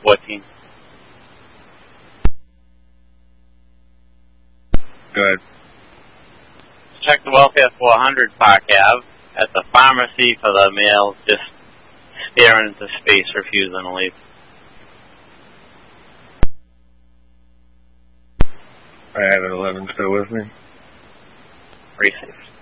14. Go ahead. Check the welfare 400 Park Ave at the pharmacy for the male, just staring into space, refusing to leave. I have an 11 still with me. Pretty safe.